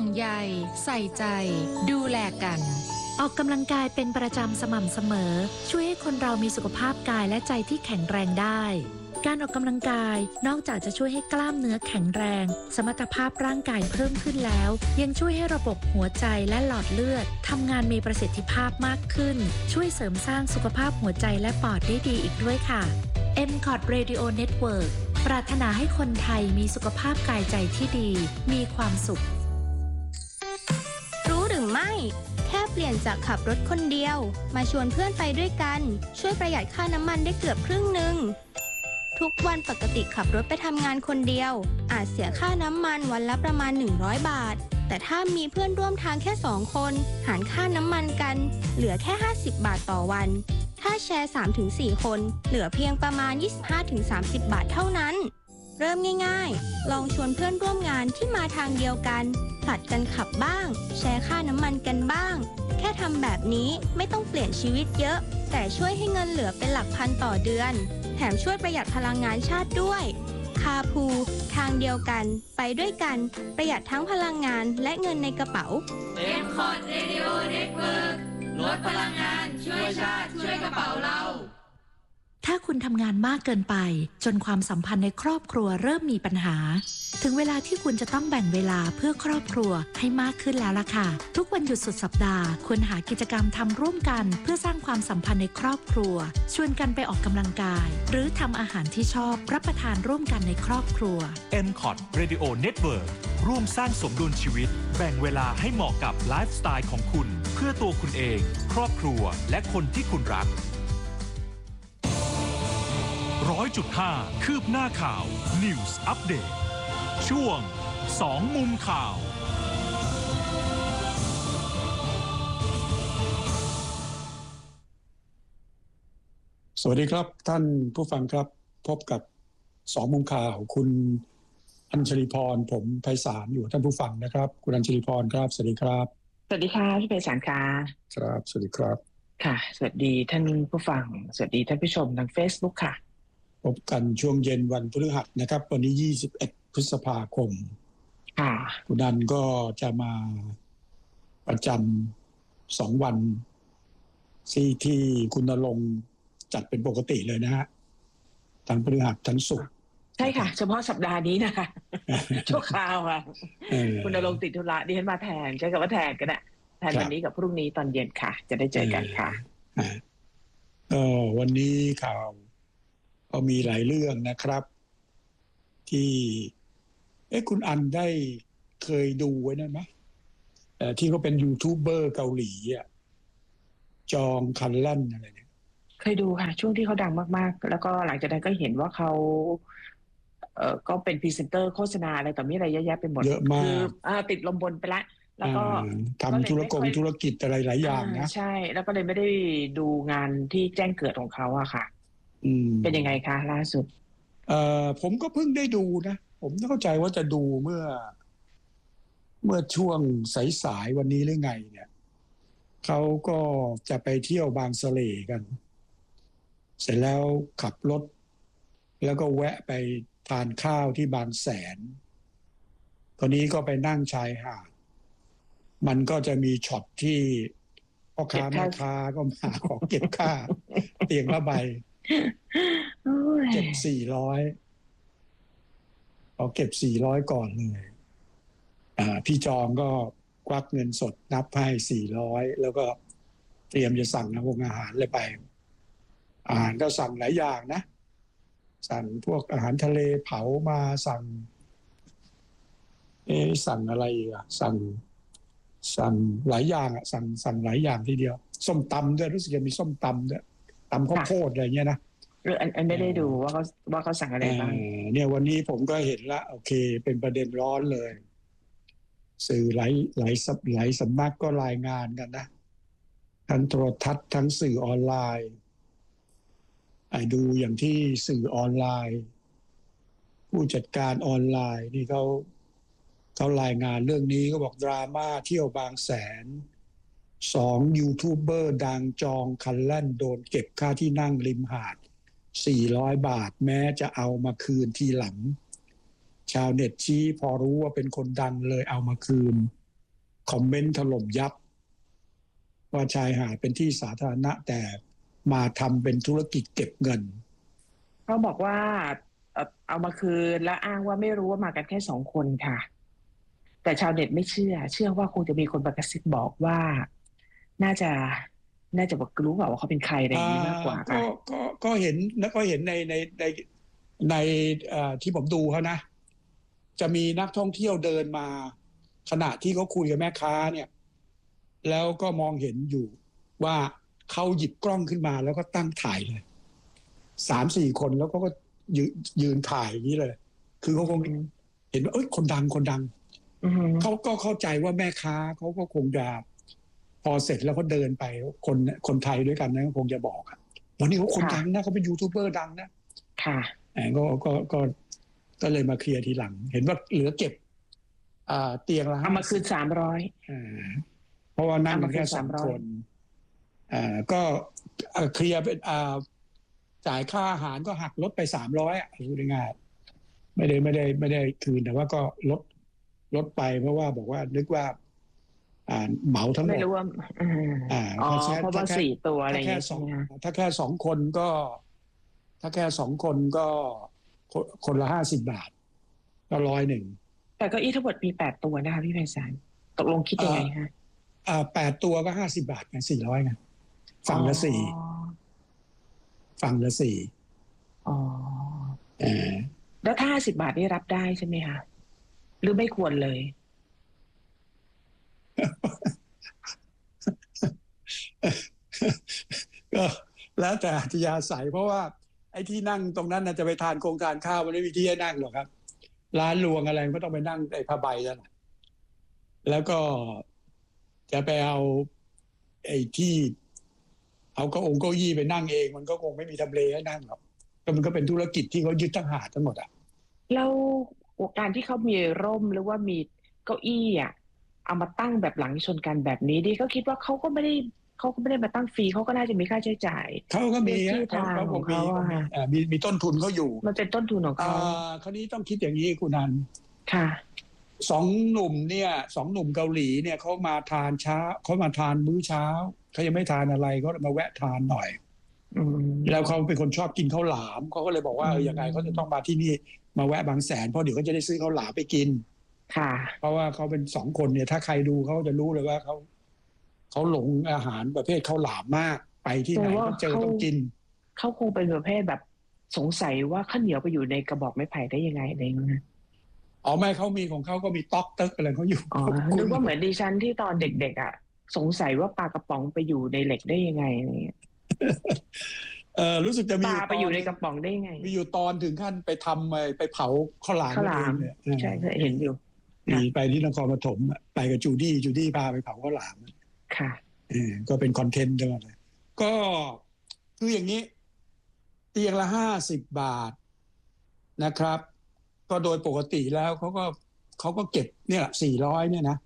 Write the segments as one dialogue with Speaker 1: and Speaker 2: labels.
Speaker 1: วงใยใส่ใจดูแลกัน
Speaker 2: ออกกำลังกายเป็นประจำสม่ำเสมอช่วยให้คนเรามีสุขภาพกายและใจที่แข็งแรงได้การออกกำลังกายนอกจากจะช่วยให้กล้ามเนื้อแข็งแรงสมรรถภาพร่างกายเพิ่มขึ้นแล้วยังช่วยให้ระบบหัวใจและหลอดเลือดทำงานมีประสิทธิภาพมากขึ้นช่วยเสริมสร้างสุขภาพหัวใจและปอดได้ดีอีกด้วยค่ะ MCOT Radio Network ปรารถนาให้คนไทยมีสุขภาพกายใจที่ดีมีความสุข
Speaker 3: รู้หรือไม่แค่เปลี่ยนจากขับรถคนเดียวมาชวนเพื่อนไปด้วยกันช่วยประหยัดค่าน้ำมันได้เกือบครึ่งนึงทุกวันปกติขับรถไปทำงานคนเดียวอาจเสียค่าน้ำมันวันละประมาณ100บาทแต่ถ้ามีเพื่อนร่วมทางแค่2คนหารค่าน้ำมันกันเหลือแค่50บาทต่อวันถ้าแชร์ 3-4 คนเหลือเพียงประมาณ 25-30 บาทเท่านั้นเริ่มง่ายๆลองชวนเพื่อนร่วมงานที่มาทางเดียวกันผลัดกันขับบ้างแชร์ค่าน้ำมันกันบ้างแค่ทำแบบนี้ไม่ต้องเปลี่ยนชีวิตเยอะแต่ช่วยให้เงินเหลือเป็นหลักพันต่อเดือนแถมช่วยประหยัดพลังงานชาติด้วยคาพูทางเดียวกันไปด้วยกันประหยัดทั้งพลังงานและเงินในกระเป๋า
Speaker 4: MCOT Radio Network ลดพลังงานช่วยชาติช่วยกระเป๋าเรา
Speaker 2: ถ้าคุณทำงานมากเกินไปจนความสัมพันธ์ในครอบครัวเริ่มมีปัญหาถึงเวลาที่คุณจะต้องแบ่งเวลาเพื่อครอบครัวให้มากขึ้นแล้วล่ะค่ะทุกวันหยุดสุดสัปดาห์ควรหากิจกรรมทำร่วมกันเพื่อสร้างความสัมพันธ์ในครอบครัวชวนกันไปออกกำลังกายหรือทำอาหารที่ชอบรับประทานร่วมกันในครอบครัว
Speaker 5: MCOT Radio Network ร่วมสร้างสมดุลชีวิตแบ่งเวลาให้เหมาะกับไลฟ์สไตล์ของคุณเพื่อตัวคุณเองครอบครัวและคนที่คุณรัก100.5 คืบหน้าข่าว News Update ช่วง2มุมข่าว
Speaker 6: สวัสดีครับท่านผู้ฟังครับพบกับ2มุมข่าวคุณอัญชลีพรผมไพศาลอยู่ท่านผู้ฟังนะครับคุณอัญชลีพรครับสวัสดีครับ
Speaker 7: สวัสดีค่ะพี่ไพศาลค่ะ
Speaker 6: ครับสวัสดีครับ
Speaker 7: ค่ะสวัสดีท่านผู้ฟังสวัสดีท่านผู้ชมทาง Facebook ค่ะ
Speaker 6: พบกันช่วงเย็นวันพฤหัสนะครับวันนี้21พฤษภาคม
Speaker 7: ค่ะ
Speaker 6: คุณอันก็จะมาประจำ2วันที่คุณณรงค์จัดเป็นปกติเลยนะฮะทั้งพฤหัสทั้งศุกร์
Speaker 7: ใช่ค่ะเฉพาะสัปดาห์นี้นะคะชั่วคราวค่ะคุณณรงค์ติดธุระดิฉันมาแทนใช้คำว่าแทนก็ได้แทนวันนี้กับพรุ่งนี้ตอนเย็นค่ะจะได้เจอกันค่ะ
Speaker 6: วันนี้ข่าวก็มีหลายเรื่องนะครับที่คุณอันได้เคยดูไว้นั่นไหมที่เขาเป็นยูทูบเบอร์เกาหลีอ่ะจองคันลั่นอะไรเนี่ย
Speaker 7: เคยดูค่ะช่วงที่เขาดังมากๆแล้วก็หลังจากนั้นก็เห็นว่าเขาก็เป็นพรีเซนเตอร์โฆษณาอะไรต่อมีอะไรเยอะแยะไปหมด
Speaker 6: เยอะมาก
Speaker 7: ติดลมบนไปแล้วก็
Speaker 6: ทำธุรกิจอะไรหลายอย่างนะ
Speaker 7: ใช่แล้วก็เลยไม่ได้ดูงานที่แจ้งเกิดของเขาอะค่ะเป็นยังไงคะล่าสุด
Speaker 6: ผมก็เพิ่งได้ดูนะผมเข้าใจว่าจะดูเมื่อช่วงสายๆวันนี้หรือไงเนี่ยเขาก็จะไปเที่ยวบางสะเลกันเสร็จแล้วขับรถแล้วก็แวะไปทานข้าวที่บางแสนตอนนี้ก็ไปนั่งชายหาดมันก็จะมีช็อตที่พ่อค้าแม่ค้าก็มาขอเก็บค่าเตียงผ้าใบเก็บ400เอาเก็บ400ก่อนเลยพี่จองก็ควักเงินสดนับให้400แล้วก็เตรียมจะสั่งอาหารเลยไปอาหารก็สั่งหลายอย่างนะสั่งพวกอาหารทะเลเผามาสั่งอะไรอ่ะสั่งหลายอย่างอ่ะสั่งหลายอย่างทีเดียวส้มตำด้วยรู้สึกจะมีส้มตำด้วยตำข้าวโพดอะไรเงี้ยนะ
Speaker 7: อันไม่ได้ดูว่าเขาสั่งอะไรบ้าง
Speaker 6: เนี่ยวันนี้ผมก็เห็นละโอเคเป็นประเด็นร้อนเลยสื่อหลายสำนักก็รายงานกันนะทั้งโทรทัศน์ทั้งสื่อออนไลน์ดูอย่างที่สื่อออนไลน์ผู้จัดการออนไลน์นี่เขารายงานเรื่องนี้ก็บอกดราม่าเที่ยวบางแสน2ยูทูบเบอร์ดังจองคันแล่นโดนเก็บค่าที่นั่งริมหาด400 บาทแม้จะเอามาคืนทีหลังชาวเน็ตชี้พอรู้ว่าเป็นคนดังเลยเอามาคืนคอมเมนต์ถล่มยับว่าชายหาดเป็นที่สาธารณะแต่มาทำเป็นธุรกิจเก็บเงิน
Speaker 7: เขาบอกว่าเอามาคืนแล้วอ้างว่าไม่รู้ว่ามากันแค่2 คนค่ะแต่ชาวเน็ตไม่เชื่อว่าคงจะมีคนกระซิบบอกว่าน่าจะบอกรู้ว่าเขาเป็นใครอะไรอย่างนี้มากกว่าค่ะ
Speaker 6: ก็เห็นแล้วก็เห็นในที่ผมดูเขานะจะมีนักท่องเที่ยวเดินมาขณะที่เขาคุยกับแม่ค้าเนี่ยแล้วก็มองเห็นอยู่ว่าเขาหยิบกล้องขึ้นมาแล้วก็ตั้งถ่ายเลย 3-4 คนแล้วก็ยืนถ่ายอย่างนี้เลยคือเขาคงเห็นว่าคนดังเขาก็เข้าใจว่าแม่ค้าเขาก็คงจะพอเสร็จแล้วก็เดินไปคนไทยด้วยกันนะคงจะบอกวันนี้เขาคนดังนะเขาเป็นยูทูบเบอร์ดังนะ
Speaker 7: ค่ะ
Speaker 6: ก็เลยมาเคลียร์ทีหลังเห็นว่าเหลือเก็บเตียงละ
Speaker 7: เอามาคืน300
Speaker 6: เพราะว่านั่งแค่3 คนก็เคลียร์เป็นจ่ายค่าอาหารก็หักลดไป300พูดง่ายๆไม่ได้คืนแต่ว่าก็ลดไปเพราะว่าบอกว่านึกว่าเหมาทั้งหมด
Speaker 7: ไม่รู้ว่าเพราะว่า4 ตัวอะไรอย่างเงี้ย
Speaker 6: ถ้าแค่2 คนก็คนละ50 บาทก็100
Speaker 7: แต่เก้าอี้ทั้งหมดมี8 ตัวนะคะพี่ไพศาลตกลงคิดยังไงคะ
Speaker 6: 8 ตัวก็50 บาทไง400ไงฝั่งละ4
Speaker 7: แล้วถ้า50 บาทนี่รับได้ใช่ไหมคะหรือไม่ควรเลย
Speaker 6: ก็แล้วแต่อัธยาศัยเพราะว่าไอ้ที่นั่งตรงนั้นจะไปทานข้าวมันไม่มีที่ให้นั่งหรอกครับร้านรวงอะไรก็ต้องไปนั่งไอ้ผ้าใบนั่นแหละแล้วก็จะไปเอาไอ้ที่เอาเก้าอี้ไปนั่งเองมันก็คงไม่มีทำเลให้นั่งหรอกมันก็เป็นธุรกิจที่เขายึดทั้งหาดทั้งหมด
Speaker 7: แล้วการที่เขามีร่มหรือว่ามีเก้าอี้เอามาตั้งแบบหลังชนกันแบบนี้ดิเขาคิดว่าเขาก็ไม่ได้มาตั้งฟรีเขาก็น่าจะมีค่าใช้จ่าย
Speaker 6: เขาก็มีเขาคงมีต้นทุนเขาอยู่
Speaker 7: มันเป็นต้นทุนของเขา
Speaker 6: คราวนี้ต้องคิดอย่างนี้คุณนัน
Speaker 7: ค่ะ
Speaker 6: 2 หนุ่มเกาหลีเนี่ยเขามาทานมื้อเช้าเขายังไม่ทานอะไรก็มาแวะทานหน่อยแล้วเขาเป็นคนชอบกินข้าวหลามเขาก็เลยบอกว่ายังไงเขาจะต้องมาที่นี่มาแวะบางแสนเพราะเดี๋ยวเขาจะได้ซื้อข้าวหลามไปกิน
Speaker 7: ค่ะ
Speaker 6: เพราะว่าเขาเป็น2 คนเนี่ยถ้าใครดูเขาจะรู้เลยว่าเขาหลงอาหารประเภทข้าวหลามมากไปที่ไหนก็เจอต้องกิน
Speaker 7: เขาคงเป็นประเภทแบบสงสัยว่าข้าวเหนียวไปอยู่ในกระบอกไม้ไผ่ได้ยังไงอะไรอย่างเงี้ย
Speaker 6: ไม่เขามีของเขาก็มีต๊อกเต๊กอะไรเขาอยู่
Speaker 7: นึกว่าเหมือนดิฉันที่ตอนเด็กๆสงสัยว่าปลากระป๋องไปอยู่ในเหล็กได้ยังไงอะไรเงี้ย
Speaker 6: รู้สึกจะมี
Speaker 7: ปลาไปอยู่ในกระป๋องได้ยังไง
Speaker 6: มีอยู่ตอนถึงขั้นไปทำไปเผาข้าวหลาม
Speaker 7: เนี่ยใช่เคยเห็นอยู่
Speaker 6: ไปที่นครปฐมไปกับจูดี้พาไปเผาข้าวหลาม
Speaker 7: ค่ะ
Speaker 6: ก็เป็นคอนเทนต์ด้วยเลยก็คืออย่างนี้เตียงละ50 บาทนะครับก็โดยปกติแล้วเขาก็เก็บเนี่ย400เนี่ยนะ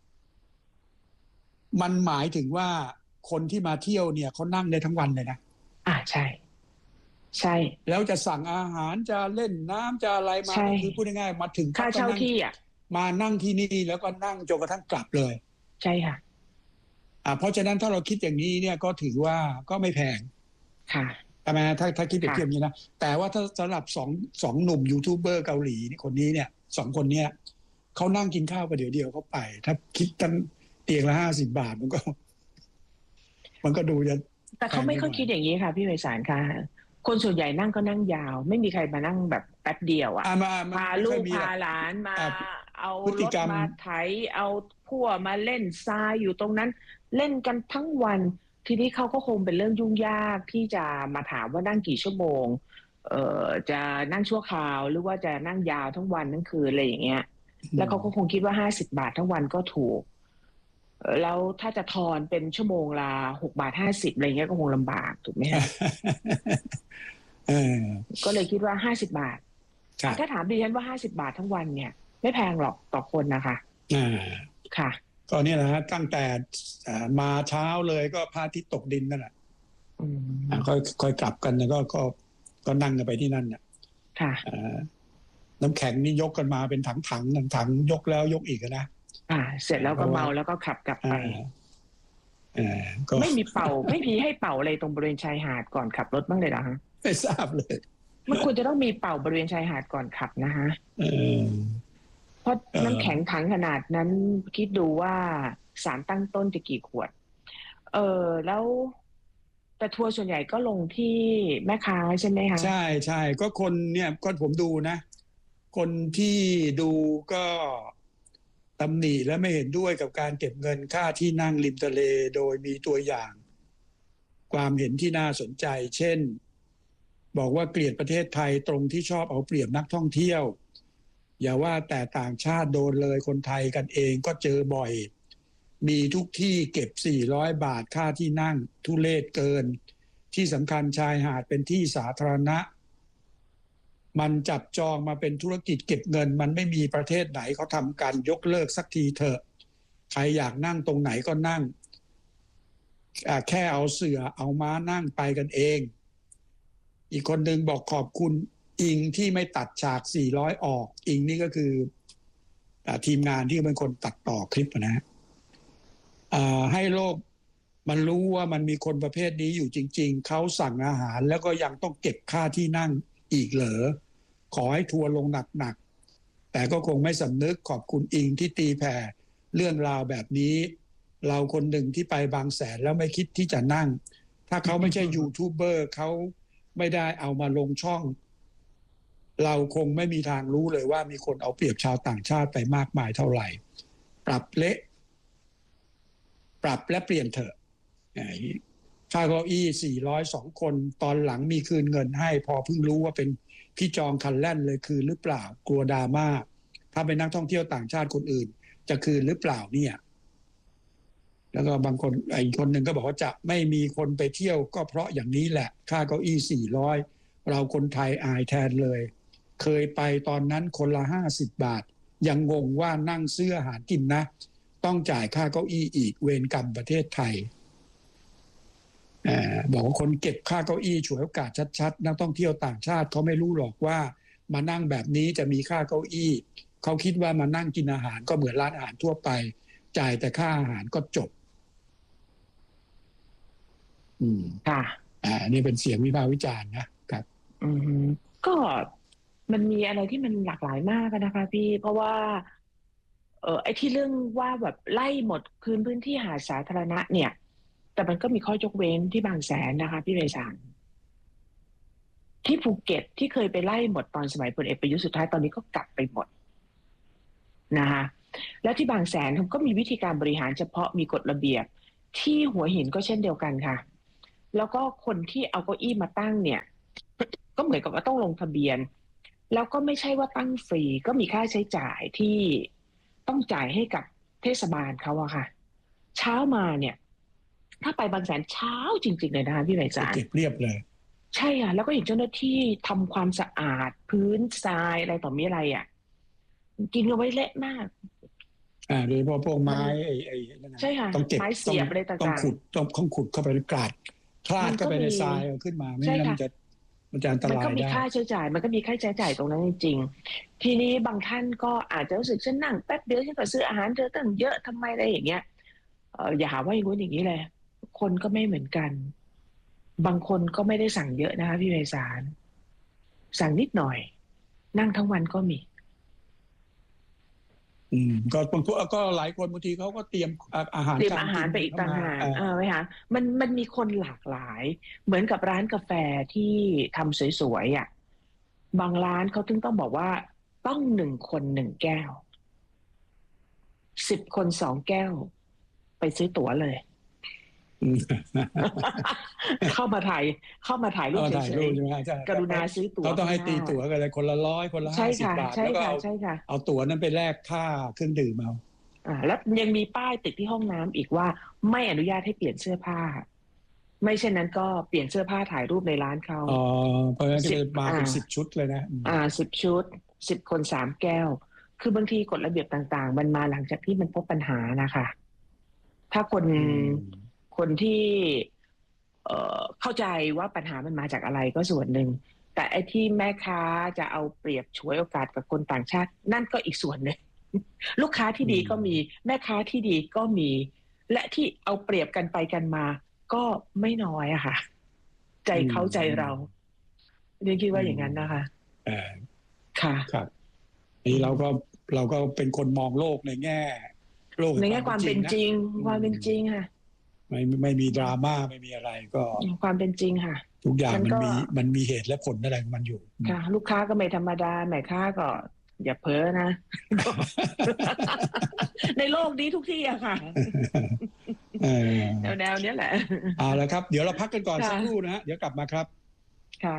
Speaker 6: มันหมายถึงว่าคนที่มาเที่ยวเนี่ยเขานั่งได้ทั้งวันเลยนะ
Speaker 7: ใช่
Speaker 6: แล้วจะสั่งอาหารจะเล่นน้ำจะอะไรมาคือพูดง่ายๆมาถึง
Speaker 7: ค่าเช่าที่
Speaker 6: มานั่งที่นี่แล้วก็นั่งจนกระทั่งกลับเลย
Speaker 7: ใช่ค่ะ
Speaker 6: เพราะฉะนั้นถ้าเราคิดอย่างนี้เนี่ยก็ถือว่าก็ไม่แพง
Speaker 7: ค่ะ
Speaker 6: ใช่ไหมถ้าคิดเปรียบเทียบนี้นะแต่ว่าถ้าสำหรับสองหนุ่มยูทูบเบอร์เกาหลีคนนี้เนี่ย2 คนเนี่ยเขานั่งกินข้าวประเดี๋ยวเขาไปถ้าคิดตั้งเตียงละ50 บาทมันก็ดูจะ
Speaker 7: แต่เขาไม่ค่อยคิดอย่างนี้ค่ะพี่ไพศาลค่ะคนส่วนใหญ่นั่งก็นั่งยาวไม่มีใครมานั่งแบบแป๊บเดียวพาลูกพาหลานมาเอารถมาไถเอาพั่วมาเล่นทรายอยู่ตรงนั้นเล่นกันทั้งวันทีนี้เขาก็คงเป็นเรื่องยุ่งยากที่จะมาถามว่านั่งกี่ชั่วโมงจะนั่งชั่วคราวหรือว่าจะนั่งยาวทั้งวันทั้งคืนอะไรอย่างเงี้ยแล้วเขาก็คงคิดว่า50 บาททั้งวันก็ถูกแล้วถ้าจะทอนเป็นชั่วโมงละ6.50 บาทอะไรเงี้ยก็คงลำบากถูกไหมคะก็เลยคิดว่า50 บาทถ้าถามดิฉันว่า50 บาททั้งวันเนี่ยไม่แพงหรอกต่อคนนะคะค่ะ
Speaker 6: ก็เนี่ยนะฮะตั้งแต่มาเช้าเลยก็พระอาทิตย์ตกดินนั่นแหละค่อยกลับกันแล้วก็นั่งกันไปที่นั่นน่ะ
Speaker 7: ค่ะ
Speaker 6: น้ำแข็งนี่ยกกันมาเป็นถังยกแล้วยกอีกนะ
Speaker 7: เสร็จแล้วก็เมาแล้วก็ขับกลับไปไม่มีเป่าไม่มีให้เป่าอะไรตรงบริเวณชายหาดก่อนขับรถบ้างเลยเหรอฮะ
Speaker 6: ไม่ทราบเลย
Speaker 7: มันควรจะต้องมีเป่าบริเวณชายหาดก่อนขับนะฮะเพราะน้ำแข็งถังขนาดนั้นคิดดูว่าสารตั้งต้นจะกี่ขวดแล้วแต่ทัวร์ส่วนใหญ่ก็ลงที่แม่ค้าใช่ไหมคะ
Speaker 6: ใช่ใช่ก็คนเนี่ยก็ผมดูนะคนที่ดูก็ตำหนิและไม่เห็นด้วยกับการเก็บเงินค่าที่นั่งริมทะเลโดยมีตัวอย่างความเห็นที่น่าสนใจเช่นบอกว่าเกลียดประเทศไทยตรงที่ชอบเอาเปรียบนักท่องเที่ยวอย่าว่าแต่ต่างชาติโดนเลยคนไทยกันเองก็เจอบ่อยมีทุกที่เก็บ400 บาทค่าที่นั่งทุเรศเกินที่สำคัญชายหาดเป็นที่สาธารณะมันจับจองมาเป็นธุรกิจเก็บเงินมันไม่มีประเทศไหนเขาทำกันยกเลิกสักทีเถอะใครอยากนั่งตรงไหนก็นั่งแค่เอาเสื่อเอาม้านั่งไปกันเองอีกคนหนึ่งบอกขอบคุณอิงที่ไม่ตัดฉาก400ออกอิงนี่ก็คือทีมงานที่เป็นคนตัดต่อคลิปนะให้โลกมันรู้ว่ามันมีคนประเภทนี้อยู่จริงๆเขาสั่งอาหารแล้วก็ยังต้องเก็บค่าที่นั่งอีกเหรอขอให้ทัวร์ลงหนักๆแต่ก็คงไม่สำนึกขอบคุณอิงที่ตีแผ่เรื่องราวแบบนี้เราคนหนึ่งที่ไปบางแสนแล้วไม่คิดที่จะนั่งถ้าเขาไม่ใช่ยูทูบเบอร์เขาไม่ได้เอามาลงช่องเราคงไม่มีทางรู้เลยว่ามีคนเอาเปรียบชาวต่างชาติไปมากมายเท่าไหร่ปรับและเปลี่ยนเถอะค่าเก้าอี้402คนตอนหลังมีคืนเงินให้พอเพิ่งรู้ว่าเป็นพี่จองคันแล่นเลยคืนหรือเปล่ากลัวดราม่าถ้าเป็นนักท่องเที่ยวต่างชาติคนอื่นจะคืนหรือเปล่าเนี่ยแล้วก็บางคนอีกคนหนึ่งก็บอกว่าจะไม่มีคนไปเที่ยวก็เพราะอย่างนี้แหละค่าเก้าอี้400เราคนไทยอายแทนเลยเคยไปตอนนั้นคนละ50 บาทยังงงว่านั่งซื้ออาหารกินนะต้องจ่ายค่าเก้าอี้อีกเวรกรรมประเทศไทยบอกว่าคนเก็บค่าเก้าอี้ฉวยโอกาสชัดๆนักท่องเที่ยวต่างชาติเขาไม่รู้หรอกว่ามานั่งแบบนี้จะมีค่าเก้าอี้เขาคิดว่ามานั่งกินอาหารก็เหมือนร้านอาหารทั่วไปจ่ายแต่ค่าอาหารก็จบ
Speaker 7: ค่ะ
Speaker 6: นี่เป็นเสียงวิพากษ์วิจารณ์นะครับ
Speaker 7: ก็มันมีอะไรที่มันหลากหลายมากนะคะพี่เพราะว่าไอ้ที่เรื่องว่าแบบไล่หมดคืนพื้นที่หาดสาธารณะเนี่ยแต่มันก็มีข้อยกเว้นที่บางแสนนะคะพี่ไพศาลที่ภูเก็ตที่เคยไปไล่หมดตอนสมัยพลเอกประยุทธ์สุดท้ายตอนนี้ก็กลับไปหมดนะคะแล้วที่บางแสนเขาก็มีวิธีการบริหารเฉพาะมีกฎระเบียบที่หัวหินก็เช่นเดียวกันค่ะแล้วก็คนที่เอาเก้าอี้มาตั้งเนี่ยก็เหมือนกับว่าต้องลงทะเบียนแล้วก็ไม่ใช่ว่าตั้งฟรีก็มีค่าใช้จ่ายที่ต้องจ่ายให้กับเทศบาลเขาอะค่ะเช้ามาเนี่ยถ้าไปบางแสนเช้าจริงๆเลยนะคะพี่ไพศาล
Speaker 6: เก็บเรียบเลย
Speaker 7: ใช่ค่ะแล้วก็เห็นเจ้าหน้าที่ทำความสะอาดพื้นทรายอะไรต่อมีอะไรอ่ะกินเอาไว้เละมาก
Speaker 6: โดยเฉพาะพวกไม้
Speaker 7: ใช่ค่ะ
Speaker 6: ต้องเก็บ
Speaker 7: ไม้เสียบอะไรต่างๆ
Speaker 6: ต้องขุดเข้าไปกราดคลาดเข้าไปในทรายขึ้นมาไม่งั้นมันจะอันตรายได้
Speaker 7: มันก็มีค่าใช้จ่ายมันก็มีค่าใช้จ่ายตรงนั้นจริงๆทีนี้บางท่านก็อาจจะรู้สึกฉันนั่งแป๊บเดียวฉันก็ซื้ออาหารเธอตั้งเยอะทำไมอะไรอย่างเงี้ยอย่าหาว่าอย่างนู้นอย่างนี้เลยคนก็ไม่เหมือนกันบางคนก็ไม่ได้สั่งเยอะนะคะพี่ไพศาลสั่งนิดหน่อยนั่งทั้งวันก็มี
Speaker 6: ก็บางคนก็หลายคนบางทีเขาก็เตรียมอาหาร
Speaker 7: ไปอีกต่างหากไหมคะมันมีคนหลากหลายเหมือนกับร้านกาแฟที่ทำสวยๆอ่ะบางร้านเขาต้องบอกว่าต้อง1 คน 1 แก้ว10 คน 2 แก้วไปซื้อตั๋วเลยเข้ามาถ่ายรูปเฉยๆกรุณาซื้อตั๋ว
Speaker 6: เขาต้องให้ตีตั๋วกันเลยคนละ100คนละ50 บาทแล้วก็เอาตั๋วนั้นไปแลกค่าเครื่องดื่มเอา
Speaker 7: แล้วยังมีป้ายติดที่ห้องน้ำอีกว่าไม่อนุญาตให้เปลี่ยนเสื้อผ้าไม่เช่นนั้นก็เปลี่ยนเสื้อผ้าถ่ายรูปในร้านเขา
Speaker 6: เพราะฉะนั้นจะมาเป็น10 ชุดเลยนะ
Speaker 7: 10 ชุด10 คน 3 แก้วคือบางทีกฎระเบียบต่างๆมันมาหลังจากที่มันพบปัญหานะคะถ้าคนที่เข้าใจว่าปัญหามันมาจากอะไรก็ส่วนหนึ่งแต่ไอ้ที่แม่ค้าจะเอาเปรียบฉวยโอกาสกับคนต่างชาตินั่นก็อีกส่วนหนึ่งลูกค้าที่ดีก็มีแม่ค้าที่ดีก็มีและที่เอาเปรียบกันไปกันมาก็ไม่น้อยอะค่ะใจเขาใจเราเรียนคิดว่าอย่างนั้นนะคะค่ะ
Speaker 6: ครับนี่เราก็เป็นคนมองโลกในแง่
Speaker 7: ความเป็นจริงความเป็นจริงค่ะ
Speaker 6: ไม่มีดราม่าไม่มีอะไรก็
Speaker 7: ความเป็นจริงค่ะ
Speaker 6: ทุกอย่างมันมีเหตุและผลอะไรของมันอยู่
Speaker 7: ค่ะลูกค้าก็ไม่ธรรมดาแม่ค้าก็อย่าเพ้อนะ ในโลกนี้ทุกที่อะค่ะแนวนี้แหละ
Speaker 6: เอาละครับเดี๋ยวเราพักกันก่อนสักครู่นะฮะเดี๋ยวกลับมาครับ
Speaker 7: ค่ะ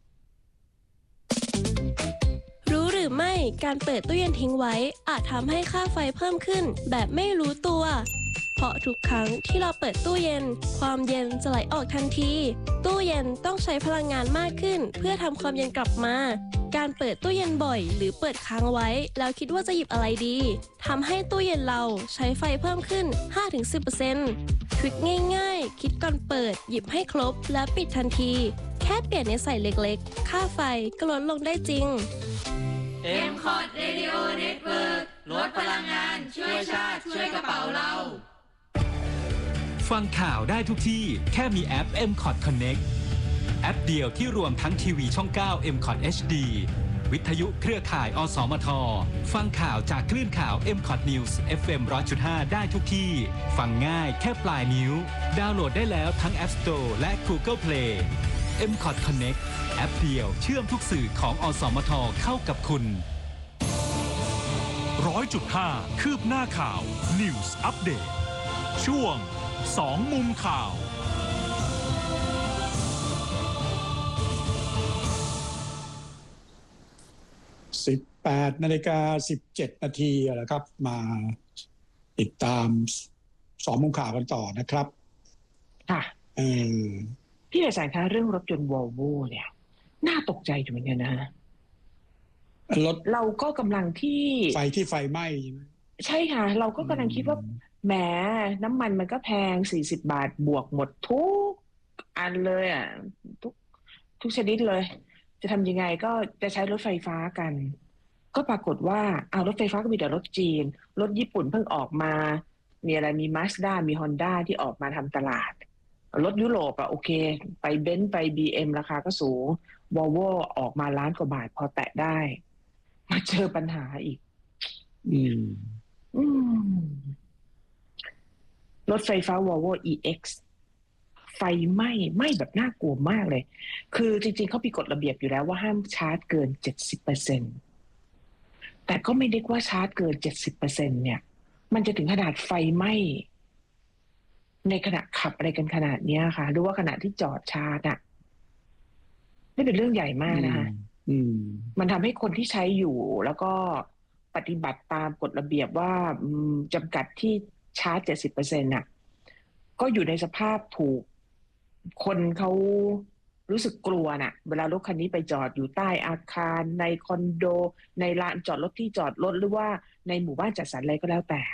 Speaker 8: รู้หรือไม่การเปิดตู้เย็นทิ้งไว้อาจทำให้ค่าไฟเพิ่มขึ้นแบบไม่รู้ตัวเพราะทุกครั้งที่เราเปิดตู้เย็นความเย็นจะไหลออกทันทีตู้เย็นต้องใช้พลังงานมากขึ้นเพื่อทำความเย็นกลับมาการเปิดตู้เย็นบ่อยหรือเปิดค้างไว้แล้วคิดว่าจะหยิบอะไรดีทำให้ตู้เย็นเราใช้ไฟเพิ่มขึ้น 5-10% ทริคง่ายๆคิดก่อนเปิดหยิบให้ครบและปิดทันทีแค่เปลี่ยนนิสัยเล็กๆค่าไฟก็ลดลงได้จริง
Speaker 4: M-Cot Radio Network ลดพลังงานช่วยชาติช่วยกระเป๋าเรา
Speaker 5: ฟังข่าวได้ทุกที่แค่มีแอป M-Cot Connect แอปเดียวที่รวมทั้งทีวีช่อง 9 M-Cot HD วิทยุเครือข่ายอสมทฟังข่าวจากคลื่นข่าว M-Cot News FM 100.5 ได้ทุกที่ฟังง่ายแค่ปลายนิ้วดาวน์โหลดได้แล้วทั้ง App Store และ Google Play M-Cot Connect แอปเดียวเชื่อมทุกสื่อของอสมทเข้ากับคุณ 100.5 คืบหน้าข่าว News Update ช่วง2 มุมข่าว
Speaker 6: 18:17 น.แล้วครับมาติดตาม2 มุมข่าวกันต่อนะครับ
Speaker 7: ค่ะพี่อาจารย์คะเรื่องรถยนต์ Volvo เนี่ยน่าตกใจอยู่เหมือนกันนะ
Speaker 6: รถ
Speaker 7: เราก็กำลังที่
Speaker 6: ไฟไหม้
Speaker 7: ใช่ค่ะเราก็กำลังคิดว่าแหมน้ำมันมันก็แพง40 บาทบวกหมดทุกอันเลยอ่ะทุกชนิดเลยจะทำยังไงก็จะใช้รถไฟฟ้ากันก็ปรากฏว่ารถไฟฟ้าก็มีแต่รถจีนรถญี่ปุ่นเพิ่งออกมามีอะไรมี Mazda มี Honda ที่ออกมาทำตลาดรถยุโรปโอเคไปเบนซ์ไป BM ราคาก็สูง Volvo ออกมาล้านกว่าบาทพอแตะได้มาเจอปัญหาอีกรถไฟฟ้า Volvo EX ไฟไหม้แบบน่ากลัวมากเลยคือจริงๆเขามีกฎระเบียบอยู่แล้วว่าห้ามชาร์จเกิน 70% แต่ก็ไม่ได้ว่าชาร์จเกิน 70% เนี่ยมันจะถึงขนาดไฟไหม้ในขณะขับอะไรกันขนาดนี้ค่ะหรือว่าขณะที่จอดชาร์จนี่เป็นเรื่องใหญ่มากนะคะมันทำให้คนที่ใช้อยู่แล้วก็ปฏิบัติตามกฎระเบียบว่าจำกัดที่ชาร์จ 70% น่ะก็อยู่ในสภาพถูกคนเขารู้สึกกลัวน่ะเวลารถคันนี้ไปจอดอยู่ใต้อาคารในคอนโดในลานจอดรถที่จอดรถหรือว่าในหมู่บ้านจัดสรรอะไรก็แล้วแต่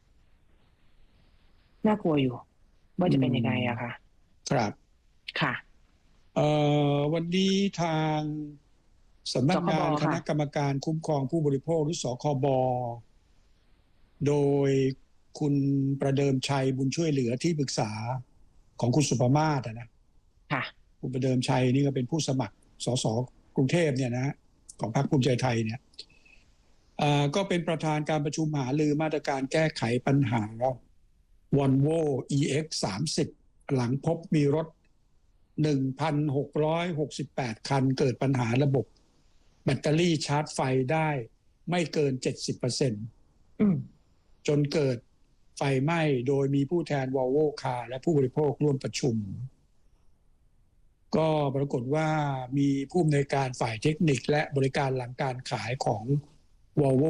Speaker 7: น่ากลัวอยู่ว่าจะเป็นยังไงอะค่ะ
Speaker 6: ครับ
Speaker 7: ค่ะ
Speaker 6: วันนี้ทางสำนักงานคณะกรรมการคุ้มครองผู้บริโภคหรือสคบ.โดยคุณประเดิมชัยบุญช่วยเหลือที่ปรึกษาของคุณสุภมาศนะคุณประเดิมชัยนี่ก็เป็นผู้สมัครสสกรุงเทพเนี่ยนะของพรรคภูมิใจไทยเนี่ยก็เป็นประธานการประชุมหารือมาตรการแก้ไขปัญหา Volvo EX30 หลังพบมีรถ 1,668 คันเกิดปัญหาระบบแบตเตอรี่ชาร์จไฟได้ไม่เกิน 70% จนเกิดไฟไหม้โดยมีผู้แทน Volvo Car และผู้บริโภคร่วมประชุมก็ปรากฏว่ามีผู้อำนวยการฝ่ายเทคนิคและบริการหลังการขายของ Volvo